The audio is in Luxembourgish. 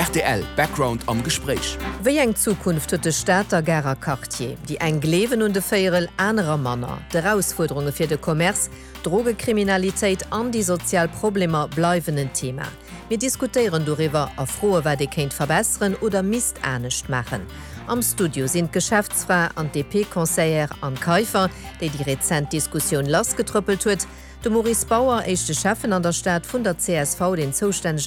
RTL Background am Gespräch. Wie eng Zukunft huet de Staater Gerrer Cartier, die eng Glewen und de Féierel anderer Manner, de Herausforderungen fir de Kommerz, Drogekriminalitéit an die Sozialprobleme bleiwen ein Thema. Wir diskutieren darüber, a frohe wer de kennt verbessern oder Mist ernstcht machen. Am Studio sind Geschäftsfrau an DP-Conseiller an Käufer, die rezent Diskussion losgetrüppelt huet. De Maurice Bauer ist de Chefen an der Stadt vun der CSV den zuständig